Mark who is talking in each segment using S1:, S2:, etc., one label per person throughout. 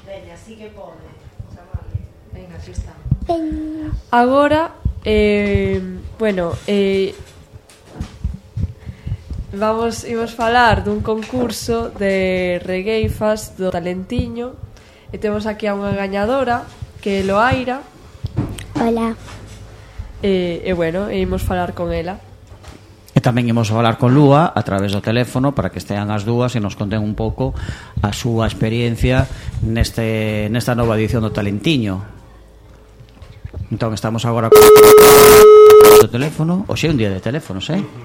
S1: Veña, así que pode. Chamarle.
S2: Venga, así está.
S3: Agora, imos falar dun concurso de regueifas do Talentiño e temos aquí a unha gañadora que é Loaira.
S4: Hola.
S3: Imos falar con ela.
S5: E tamén imos falar con Lúa a través do teléfono para que estean as dúas e nos conten un pouco a súa experiencia nesta nova edición do Talentiño. Entón estamos agora con o teléfono. Hoxe é un día de teléfonos,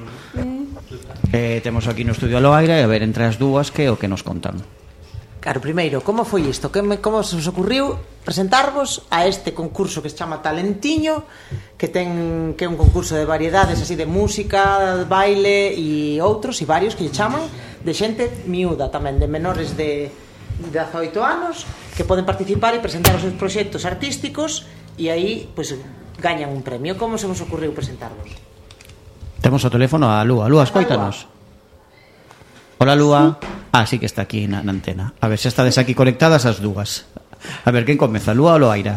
S5: temos aquí no estudio a Loaira e a ver entre as dúas que é o que nos contan.
S2: Claro, primeiro, como foi isto? Como se os ocurriu presentarvos a este concurso que se chama Talentiño, que é un concurso de variedades así de música, de baile e outros, e varios que lle chaman, de xente miúda tamén, de menores de 18 anos, que poden participar e presentar os seus proxectos artísticos e aí, pois, gañan un premio. Como se vos ocurriu presentarvos?
S5: Temos o teléfono a Lúa. Lúa, escoítanos. Hola, Lúa. Sí que está aquí na antena. A ver, se estades aquí conectadas as dúas. A ver, quen comeza, Lúa ou Loaira?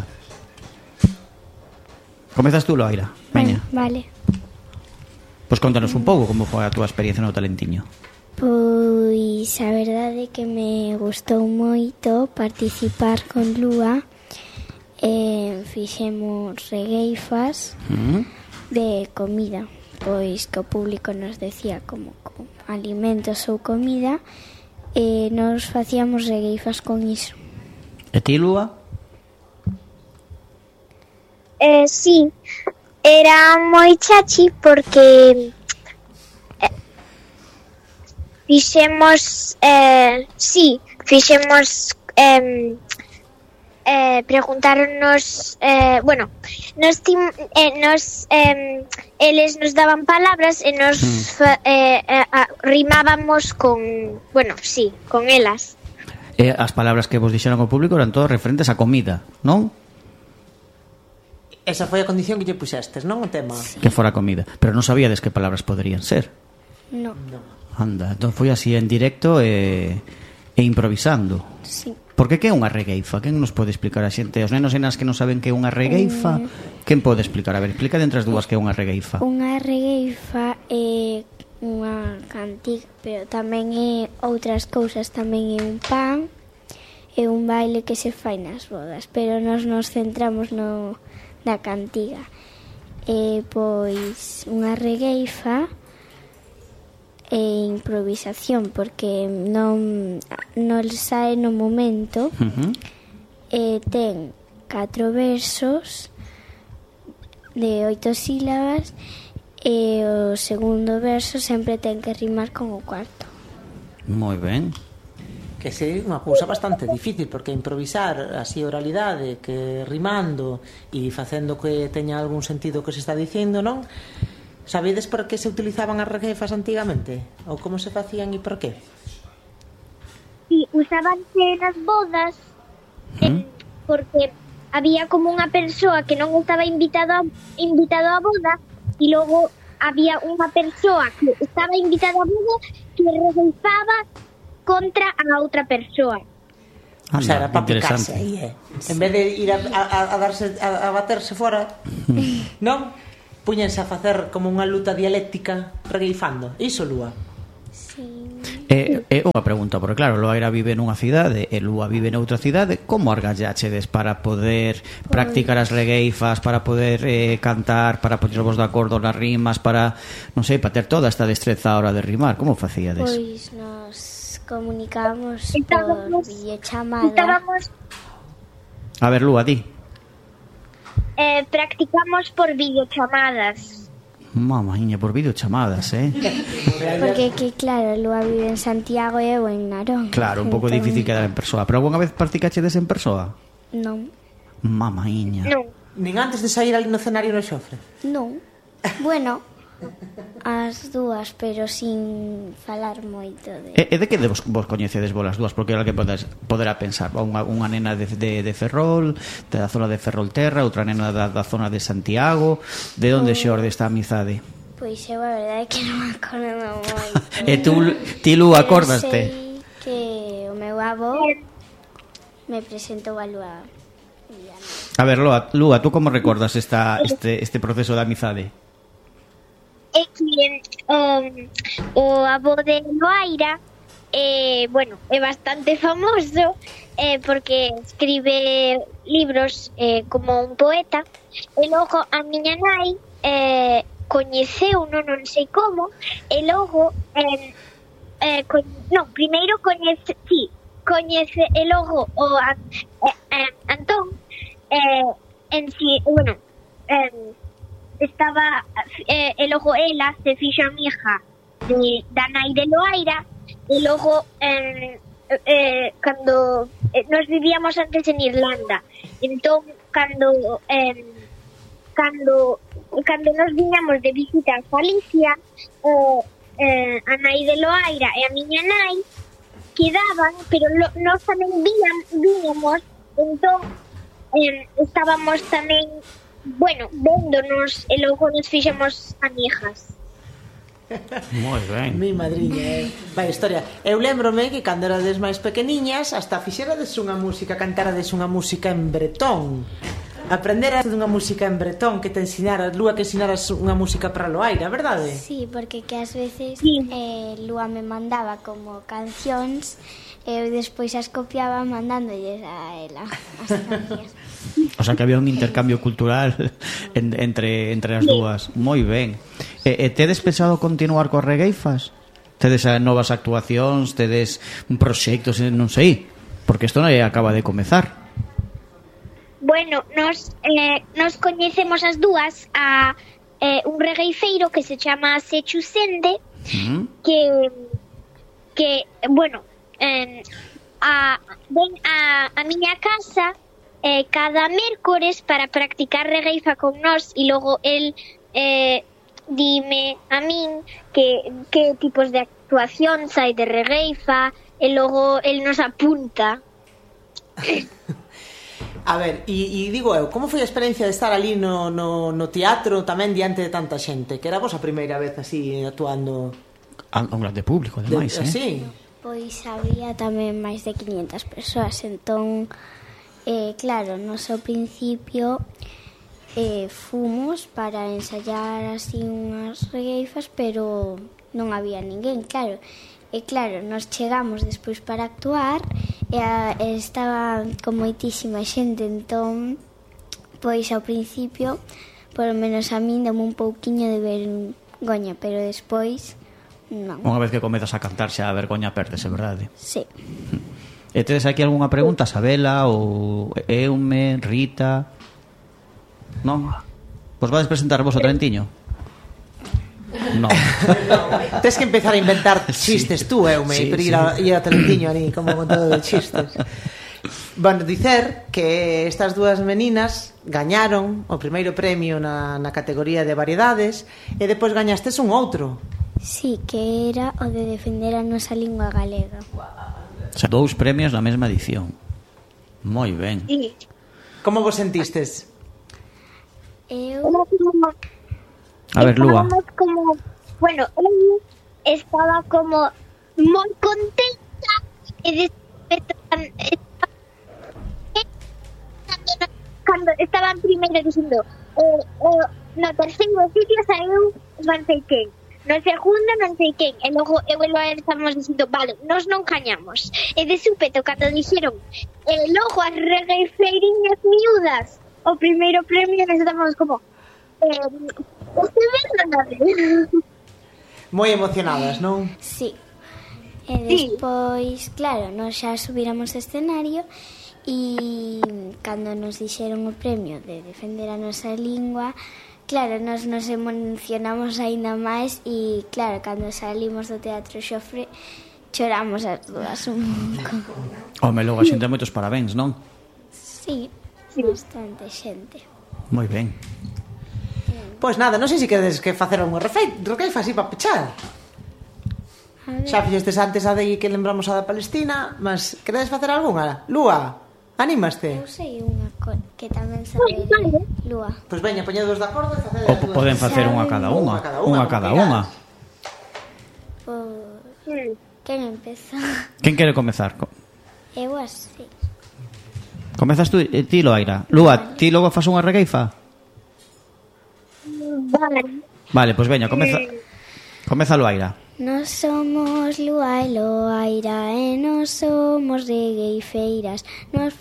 S5: Comezas tú, Loaira. Veña.
S4: Vale.
S5: Pois contanos un pouco como foi a túa experiencia no Talentiño.
S4: Pois a verdade é que me gustou moito participar con Lúa. Fixemos regueifas de comida, pois que o público nos decía como alimentos ou comida, e nos facíamos regueifas con iso.
S5: E ti, Lúa?
S4: Sí, era moi chachi porque fixemos preguntarnos, eles nos daban palabras e nos rimábamos con elas.
S5: As palabras que vos dixeron ao público eran todas referentes á comida, non?
S2: Esa foi a condición que lle puxestes, non o tema?
S5: Que fora comida, pero non sabíades que palabras poderían ser.
S4: No.
S5: Anda, entón foi así en directo e improvisando.
S4: Sí.
S5: Porque que é unha regueifa? Quen nos pode explicar a xente? Os nenos e nenas que non saben que é unha regueifa, quen pode explicar? A ver, explica de entre as dúas que é unha regueifa.
S4: Unha regueifa é unha cantiga, pero tamén é outras cousas, tamén é un pan, é un baile que se fai nas bodas, pero nos centramos na cantiga. Pois unha regueifa e improvisación, porque non sae no momento. Ten 4 versos de 8 sílabas e o segundo verso sempre ten que rimar con o cuarto.
S5: Moi ben.
S2: Que é unha cousa bastante difícil, porque improvisar así oralidade, que rimando e facendo que teña algún sentido que se está dicindo, non? Sabedes por que se utilizaban as regueifas antigamente? Ou como se facían e por qué?
S4: Sí, usábanse nas bodas porque había como unha persoa que non estaba invitado á boda e logo había unha persoa que estaba invitada á boda que regueifaba contra a outra persoa.
S2: O sea, era para picarse aí, En vez de ir a baterse fora, non? Puñense a facer como unha luta dialéctica regueifando. Iso, Lúa?
S4: Sí.
S5: É unha pregunta, porque claro, Loaira vive nunha cidade e Lúa vive noutra cidade. Como argalláchedes para poder practicar as regueifas, para poder cantar, para poñervos de acordo nas rimas, para, non sei, para ter toda esta destreza a hora de rimar? Como facíades?
S4: Pois nos comunicábamos por videochamada.
S5: A ver, Lúa, di.
S4: Practicamos por videochamadas.
S5: Mamaña, por videochamadas,
S4: Porque que claro, Lúa vive en Santiago e eu en Narón.
S5: Claro, un pouco difícil quedar en persoa. Pero algunha vez practicachedes en persoa?
S4: Non.
S5: Mamaña.
S4: Non.
S2: Nin antes de sair ali no escenario no Xofre?
S4: Non. Bueno, as dúas, pero sin falar moito de...
S5: E de que vos coñecedes vos as dúas? Porque é o que poderá pensar unha nena de Ferrol, da zona de Ferrolterra, outra nena da zona de Santiago. De onde xorde esta amizade?
S4: Pois eu a verdade é que non me acordo moito.
S5: E ti, Lu, acordaste?
S4: Sei que o meu avó
S6: me presentou a Lúa.
S5: A ver, Lúa, tú como recordas este proceso de amizade?
S4: É que o avó de Loaira é bastante famoso porque escribe libros como un poeta, e logo a miña nai coñeceu, non sei como, e logo primeiro coñece e logo o Antón estaba e logo ela se fixo amiga da nai de Loaira, e logo cando nos vivíamos antes en Irlanda, entón cando nos viñamos de visita a Galicia, a nai de Loaira e a miña nai quedaban, pero nós tamén víamos, entón estábamos tamén véndonos, e logo nos fixemos amigas.
S5: Moi ben.
S2: Mi madriña, vai historia. Eu lembrome que cando erades máis pequeniñas hasta fixerades unha música, cantarades unha música en bretón. Aprenderas dunha música en bretón que te ensinara, Lúa, que ensinaras unha música para Loaira, verdade?
S6: Sí, porque que ás veces
S4: Sí.
S6: Lúa me mandaba como cancións e eu despois as copiaba mandándolles a ela as cancións.
S5: O sea que había un intercambio cultural entre as dúas. Moi ben. E tedes pensado continuar co Regueifas? Tedes novas actuacións, tedes proxectos, non sei, porque isto non acaba de comezar.
S4: Bueno, nos coñecemos as dúas a un regueifeiro que se chama Sechu Sende, que ven a miña casa cada mércores para practicar regueifa con nós, e logo el dime a min que tipos de actuacións hai de regueifa, e logo el nos apunta.
S2: A ver, e digo eu, como foi a experiencia de estar ali no teatro tamén diante de tanta xente? Que era vos a primeira vez así actuando
S5: A un grande público, ademais,
S2: así?
S6: Pois había tamén máis de 500 persoas, entón claro, nos ao principio fomos para ensayar así unhas regueifas, pero non había ninguén, claro. E claro, nos chegamos despois para actuar e estaba con moitísima xente, entón pois ao principio por lo menos a min dame un pouquiño de vergoña, pero despois non.
S5: Unha vez que comezas a cantar xa a vergoña perdes, é verdade?
S6: Sí.
S5: E tedes aquí algunha pregunta, Sabela ou Eume, Rita? Non? Pois vades presentar vos o Trentiño? Non.
S2: Tens que empezar a inventar chistes tú, Eume,
S5: Sí,
S2: pero
S5: sí.
S2: ir a Trentiño ali como contador de chistes. Bueno, dicer que estas dúas meninas gañaron o primeiro premio na categoría de variedades e depois gañastes un outro.
S6: Sí, que era o de defender a nosa lingua galega.
S5: O sea, 2 premios na mesma edición. Moi ben.
S4: Sí.
S2: Como vos sentistes?
S6: Eu
S5: A ver, Lúa.
S4: Eu estaba como moi contenta e cando estaban primeiro dicindo no terceiro sitio saiu non sei quen, no segundo non sei quen, e logo eu e Loaira estamos dicindo vale, nós non gañamos, e de súpeto cando dixeron logo as regueifeiriñas miúdas o primeiro premio, nos estamos como
S2: Moi emocionadas, non?
S6: sí. E despois, claro, nos xa subíramos ao escenario e cando nos dixeron o premio de defender a nosa lingua, claro, nos emocionamos aínda máis e, claro, cando salimos do Teatro Xofre choramos as dúas un pouco.
S5: Home, logo a xente moitos parabéns, non?
S6: Sí, bastante xente.
S5: Moi ben.
S2: Pois nada, non sei se queres que facer unha regueifa así para pechar.
S6: A ver,
S2: Xa fixestes antes a de que lembramos a da Palestina, mas queredes facer algunha? Lúa, anímaste?
S6: eu sei unha que tamén sabe Lúa.
S2: Pois veña, poñedos de acordo e facedes
S5: Ou poden facer unha cada unha. Unha cada unha.
S6: Pois, quen empeza?
S5: Quen quere comezar?
S6: Eu así.
S5: Comezas tú, ti, Loaira. Lúa, ti logo fas unha regueifa? Vale, pois veña, comeza Loaira.
S6: Nos somos Lúa e Loaira e nos somos regueifeiras. Nos